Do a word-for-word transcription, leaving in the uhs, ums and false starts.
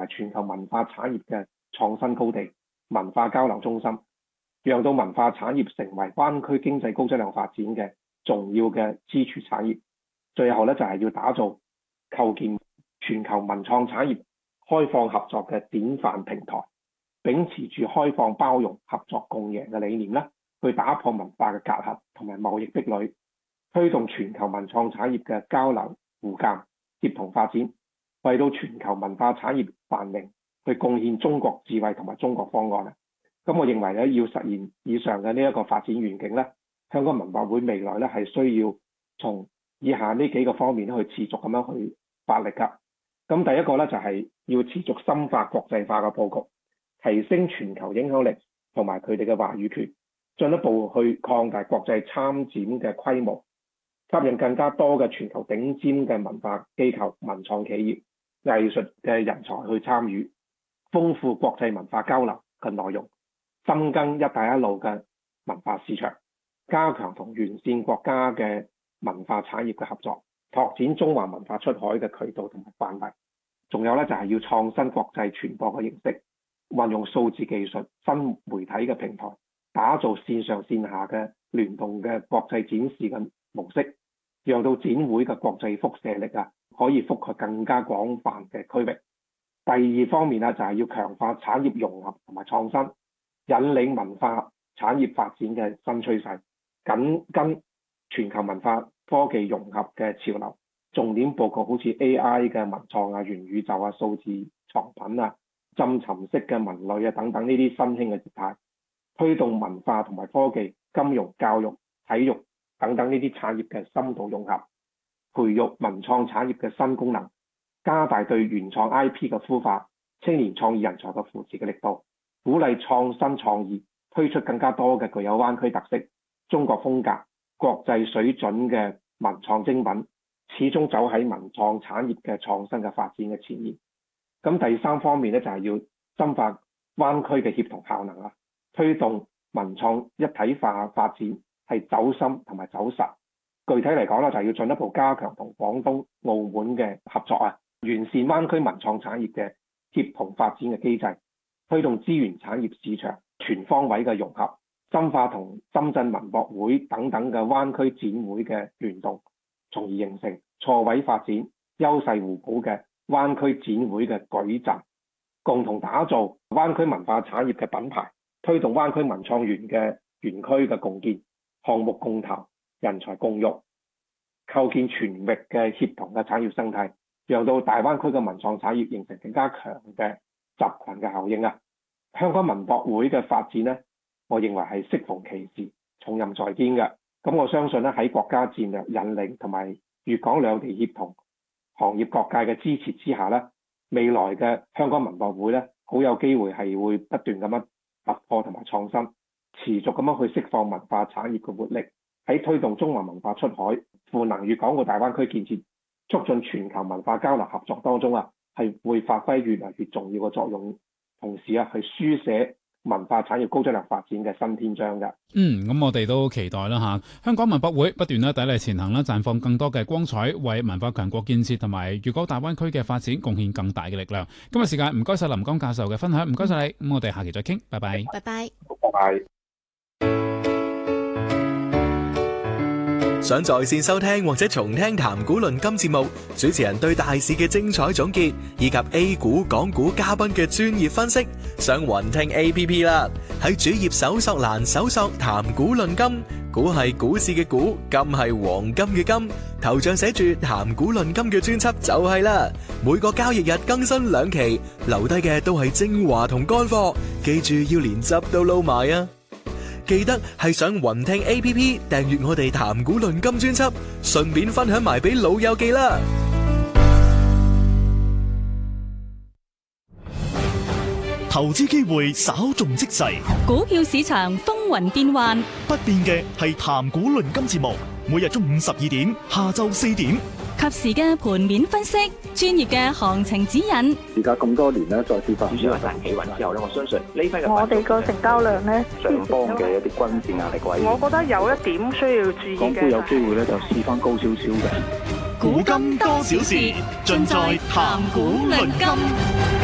全球文化產業嘅創新高地、文化交流中心，讓到文化產業成為灣區經濟高質量發展嘅重要嘅支柱產業。最後咧就係要打造構建全球文創產業開放合作嘅典範平台，秉持住開放包容、合作共贏嘅理念咧，去打破文化嘅隔閡同埋貿易壁壘，推動全球文創產業嘅交流互鑑、協同發展，為到全球文化產業繁榮去貢獻中國智慧同埋中國方案啊！咁我認為咧，要實現以上嘅呢一個發展願景咧，香港文化會未來咧係需要從以下呢幾個方面去持續咁樣去發力㗎。咁第一個咧就係要持續深化國際化嘅佈局，提升全球影響力同埋佢哋嘅話語權，進一步去擴大國際參展嘅規模，吸引更加多嘅全球頂尖嘅文化機構、文創企業、藝術嘅人才去參與，豐富國際文化交流嘅內容，深耕一帶一路嘅文化市場，加強同完善國家嘅文化產業嘅合作，拓展中華文化出海嘅渠道同埋範圍。仲有咧就係要創新國際傳播嘅形式，運用數字技術、新媒體嘅平台，打造線上線下嘅聯動嘅國際展示嘅模式，讓到展會嘅國際輻射力啊，可以覆蓋更加廣泛嘅區域。第二方面啊，就係要強化產業融合同埋創新，引領文化產業發展嘅新趨勢，緊跟全球文化科技融合嘅潮流，重點佈局好似 A I 嘅文創啊、元宇宙啊、數字藏品啊、浸沉式嘅文類啊等等呢啲新興嘅業態，推動文化同埋科技、金融、教育、體育等等呢啲產業嘅深度融合，培育文創產業嘅新功能，加大對原創 I P 嘅孵化、青年創意人才嘅扶持嘅力度，鼓勵創新創意，推出更加多嘅具有灣區特色、中國風格、國際水準嘅文創精品，始終走喺文創產業嘅創新嘅發展嘅前沿。咁第三方面咧就係要深化灣區嘅協同效能啊，推動文創一體化發展，係走深同埋走實。具體嚟講咧，就係要進一步加強同廣東、澳門嘅合作啊，完善灣區文創產業嘅協同發展嘅機制，推動資源產業市場全方位嘅融合，深化同深圳文博會等等嘅灣區展會嘅聯動，從而形成錯位發展、優勢互補嘅灣區展會嘅矩陣，共同打造灣區文化產業嘅品牌，推動灣區文創園嘅園區嘅共建、項目共投、人才共育，構建全域嘅協同嘅產業生態，讓到大灣區嘅文創產業形成更加強嘅集群嘅效應啊！香港文博會嘅發展呢，我認為係適逢其時、重任在肩嘅。咁我相信咧，喺國家戰略引領同埋粵港兩地協同、行業各界嘅支持之下咧，未來嘅香港文博會咧，好有機會係會不斷咁樣突破同埋創新，持續咁樣去釋放文化產業嘅活力，喺推動中華文化出海、賦能粵港澳大灣區建設、促進全球文化交流合作當中啊，係會發揮越嚟越重要嘅作用，同時啊，去書寫文化產業高質量發展嘅新篇章嘅。 嗯，咁我哋都期待啦吓，香港文博會不斷咧砥礪前行啦，綻放更多嘅光彩，為文化強國建設同埋粵港大灣區嘅發展貢獻更大嘅力量。今日時間唔該晒林江教授嘅分享，唔該晒你。咁我哋下期再傾，拜拜。 拜拜。 拜拜。 想在線收聽或者重聽談股論金節目，主持人對大市嘅精彩總結，以及 A 股、港股嘉賓嘅專業分析，上雲聽 A P P 啦。喺主頁搜索欄搜索談股論金，股係股市嘅股，金係黃金嘅金，頭像寫住談股論金嘅專輯就係啦。每個交易日更新兩期，留低嘅都係精華同乾貨，記住要連汁都撈埋啊！記得係上雲聽 A P P 訂閱我哋談股論金專輯，順便分享埋俾老友記啦。 投資機會稍縱即逝， 股票市場風雲變幻， 不變嘅係談股論金節目，每日中午十二點，下晝四點， 及時嘅盤面分析，專業嘅行情指引。 而家咁多年咧，再次發主要係大企穩之後咧，我相信呢批嘅我哋個成交量咧， 上方嘅一啲均線壓力位， 我覺得有一點需要注意嘅。 港股有機會咧就試翻高少少嘅。 股金多少事，盡在談股論金。